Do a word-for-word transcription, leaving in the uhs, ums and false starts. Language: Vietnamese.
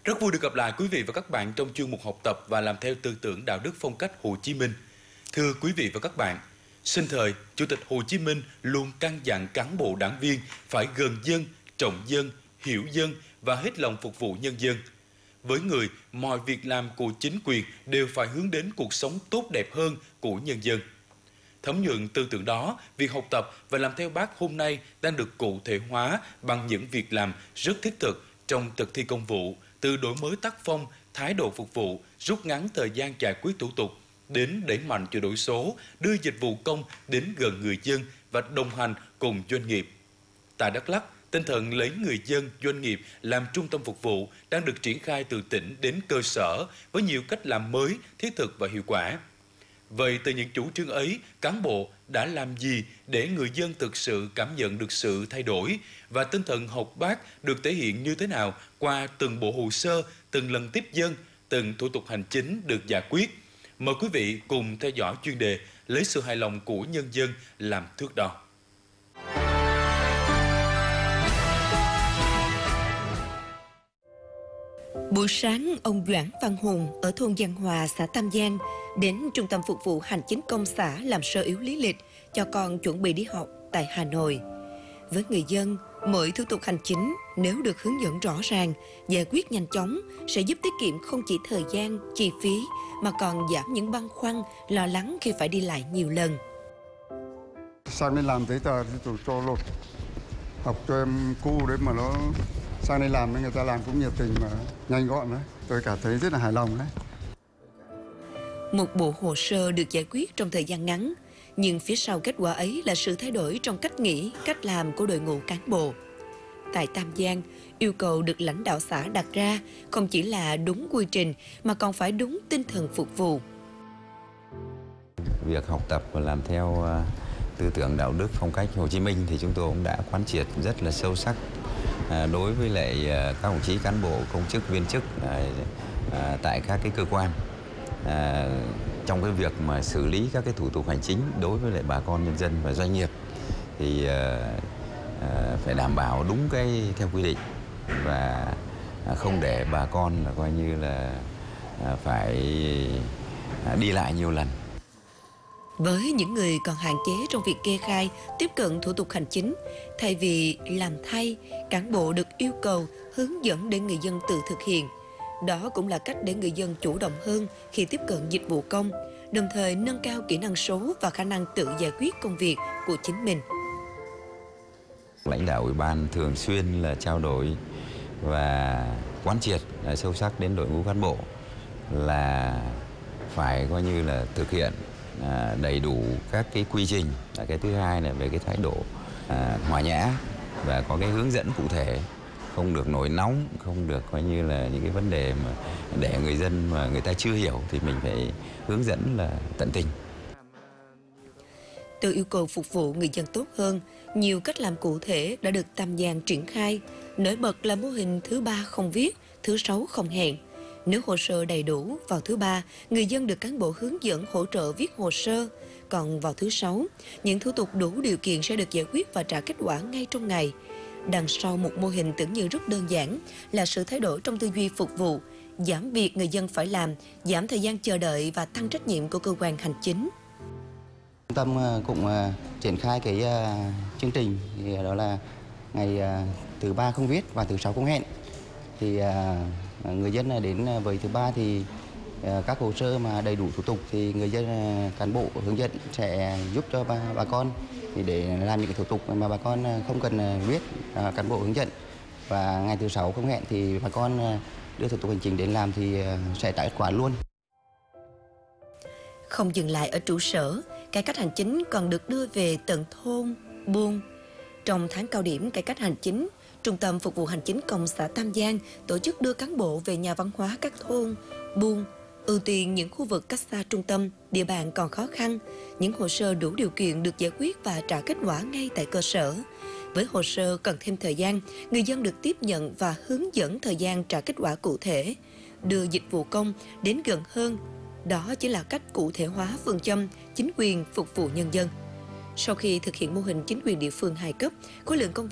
Rất vui được gặp lại quý vị và các bạn trong chuyên mục học tập và làm theo tư tưởng đạo đức phong cách Hồ Chí Minh. Thưa quý vị và các bạn, sinh thời, Chủ tịch Hồ Chí Minh luôn căn dặn cán bộ đảng viên phải gần dân, trọng dân, hiểu dân và hết lòng phục vụ nhân dân. Với người, mọi việc làm của chính quyền đều phải hướng đến cuộc sống tốt đẹp hơn của nhân dân. Thấm nhuận tư tưởng đó, việc học tập và làm theo Bác hôm nay đang được cụ thể hóa bằng những việc làm rất thiết thực trong thực thi công vụ, từ đổi mới tác phong, thái độ phục vụ, rút ngắn thời gian giải quyết thủ tục, đến đẩy mạnh chuyển đổi số, đưa dịch vụ công đến gần người dân và đồng hành cùng doanh nghiệp. Tại Đắk Lắk, tinh thần lấy người dân, doanh nghiệp làm trung tâm phục vụ đang được triển khai từ tỉnh đến cơ sở với nhiều cách làm mới, thiết thực và hiệu quả. Vậy từ những chủ trương ấy, cán bộ đã làm gì để người dân thực sự cảm nhận được sự thay đổi và tinh thần học Bác được thể hiện như thế nào qua từng bộ hồ sơ, từng lần tiếp dân, từng thủ tục hành chính được giải quyết? Mời quý vị cùng theo dõi chuyên đề lấy sự hài lòng của nhân dân làm thước đo. Buổi sáng, ông Doãn Văn Hùng ở thôn Giang Hòa, xã Tam Giang đến Trung tâm Phục vụ Hành chính công xã làm sơ yếu lý lịch cho con chuẩn bị đi học tại Hà Nội. Với người dân, mỗi thủ tục hành chính nếu được hướng dẫn rõ ràng, giải quyết nhanh chóng sẽ giúp tiết kiệm không chỉ thời gian, chi phí mà còn giảm những băn khoăn, lo lắng khi phải đi lại nhiều lần. Sang đây làm giấy tờ thì tôi cho lột học cho em cu đấy mà nó sang đây làm, người ta làm cũng nhiệt tình mà nhanh gọn đấy. Tôi cảm thấy rất là hài lòng đấy. Một bộ hồ sơ được giải quyết trong thời gian ngắn, nhưng phía sau kết quả ấy là sự thay đổi trong cách nghĩ, cách làm của đội ngũ cán bộ. Tại Tam Giang, yêu cầu được lãnh đạo xã đặt ra không chỉ là đúng quy trình mà còn phải đúng tinh thần phục vụ. Việc học tập và làm theo tư tưởng đạo đức phong cách Hồ Chí Minh thì chúng tôi cũng đã quán triệt rất là sâu sắc đối với lại các đồng chí cán bộ, công chức, viên chức tại các cái cơ quan. À, trong cái việc mà xử lý các cái thủ tục hành chính đối với lại bà con nhân dân và doanh nghiệp thì à, à, phải đảm bảo đúng cái theo quy định và à, không để bà con là coi như là à, phải à, đi lại nhiều lần. Với những người còn hạn chế trong việc kê khai, tiếp cận thủ tục hành chính, thay vì làm thay, cán bộ được yêu cầu hướng dẫn để người dân tự thực hiện. Đó cũng là cách để người dân chủ động hơn khi tiếp cận dịch vụ công, đồng thời nâng cao kỹ năng số và khả năng tự giải quyết công việc của chính mình. Lãnh đạo ủy ban thường xuyên là trao đổi và quán triệt sâu sắc đến đội ngũ cán bộ là phải coi như là thực hiện đầy đủ các cái quy trình. Cái thứ hai là về cái thái độ hòa nhã và có cái hướng dẫn cụ thể, không được nổi nóng, không được coi như là những cái vấn đề mà để người dân mà người ta chưa hiểu thì mình phải hướng dẫn là tận tình. Từ yêu cầu phục vụ người dân tốt hơn, nhiều cách làm cụ thể đã được Tam Giang triển khai. Nổi bật là mô hình thứ ba không viết, thứ sáu không hẹn. Nếu hồ sơ đầy đủ, vào thứ ba, người dân được cán bộ hướng dẫn hỗ trợ viết hồ sơ. Còn vào thứ sáu, những thủ tục đủ điều kiện sẽ được giải quyết và trả kết quả ngay trong ngày. Đằng sau một mô hình tưởng như rất đơn giản là sự thay đổi trong tư duy phục vụ, giảm việc người dân phải làm, giảm thời gian chờ đợi và tăng trách nhiệm của cơ quan hành chính. Trung tâm cũng triển khai cái chương trình thì đó là ngày thứ ba không viết và thứ sáu không hẹn. Thì người dân đến với thứ ba thì các hồ sơ mà đầy đủ thủ tục thì người dân cán bộ hướng dẫn sẽ giúp cho bà, bà con thì để làm những cái thủ tục mà bà con không cần biết, cán bộ hướng dẫn. Và ngày thứ sáu không hẹn thì bà con đưa thủ tục hành chính đến làm thì sẽ trả kết quả luôn. Không dừng lại ở trụ sở, cải cách hành chính còn được đưa về tận thôn, buôn. Trong tháng cao điểm cải cách hành chính, Trung tâm Phục vụ Hành chính công xã Tam Giang tổ chức đưa cán bộ về nhà văn hóa các thôn, buôn, ưu tiên những khu vực cách xa trung tâm, địa bàn còn khó khăn. Những hồ sơ đủ điều kiện được giải quyết và trả kết quả ngay tại cơ sở. Với hồ sơ cần thêm thời gian, người dân được tiếp nhận và hướng dẫn thời gian trả kết quả cụ thể, đưa dịch vụ công đến gần hơn. Đó chính là cách cụ thể hóa phương châm chính quyền phục vụ nhân dân. Sau khi thực hiện mô hình chính quyền địa phương hai cấp, khối lượng công việc